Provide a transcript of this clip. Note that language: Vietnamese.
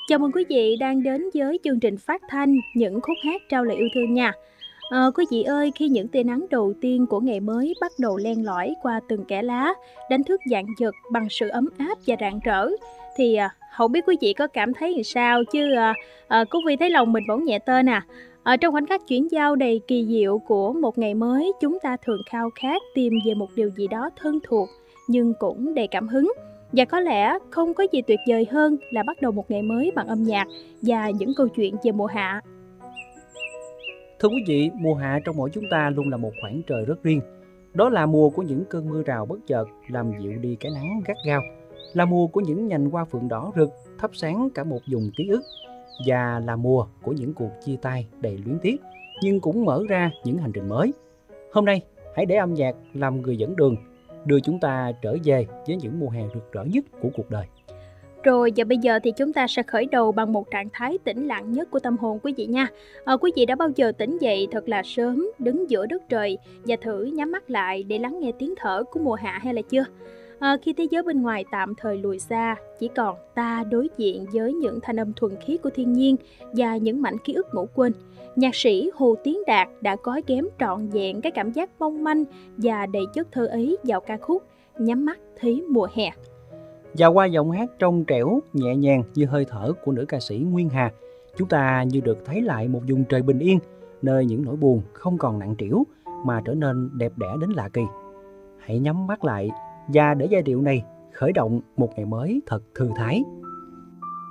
Chào mừng quý vị đang đến với chương trình phát thanh những khúc hát trao lời yêu thương nha. Quý vị ơi, khi những tia nắng đầu tiên của ngày mới bắt đầu len lỏi qua từng kẽ lá, đánh thức dạn dật bằng sự ấm áp và rạng rỡ, thì không biết quý vị có cảm thấy làm sao chứ Cúc Vi thấy lòng mình bỗng nhẹ tênh à. Trong khoảnh khắc chuyển giao đầy kỳ diệu của một ngày mới, chúng ta thường khao khát tìm về một điều gì đó thân thuộc nhưng cũng đầy cảm hứng. Và có lẽ không có gì tuyệt vời hơn là bắt đầu một ngày mới bằng âm nhạc và những câu chuyện về mùa hạ. Thưa quý vị, mùa hạ trong mỗi chúng ta luôn là một khoảng trời rất riêng. Đó là mùa của những cơn mưa rào bất chợt làm dịu đi cái nắng gắt gao. Là mùa của những nhành hoa phượng đỏ rực thắp sáng cả một vùng ký ức. Và là mùa của những cuộc chia tay đầy luyến tiếc, nhưng cũng mở ra những hành trình mới. Hôm nay, hãy để âm nhạc làm người dẫn đường, đưa chúng ta trở về với những mùa hè rực rỡ nhất của cuộc đời. Rồi và bây giờ thì chúng ta sẽ khởi đầu bằng một trạng thái tĩnh lặng nhất của tâm hồn quý vị nha. Quý vị đã bao giờ tỉnh dậy thật là sớm, đứng giữa đất trời và thử nhắm mắt lại để lắng nghe tiếng thở của mùa hạ hay là chưa? Khi thế giới bên ngoài tạm thời lùi xa, chỉ còn ta đối diện với những thanh âm thuần khiết của thiên nhiên và những mảnh ký ức ngủ quên. Nhạc sĩ Hồ Tiến Đạt đã gói ghém trọn vẹn cái cảm giác mong manh và đầy chất thơ ấy vào ca khúc Nhắm mắt thấy mùa hè. Và qua giọng hát trong trẻo, nhẹ nhàng như hơi thở của nữ ca sĩ Nguyên Hà, chúng ta như được thấy lại một vùng trời bình yên, nơi những nỗi buồn không còn nặng trĩu mà trở nên đẹp đẽ đến lạ kỳ. Hãy nhắm mắt lại và để giai điệu này khởi động một ngày mới thật thư thái.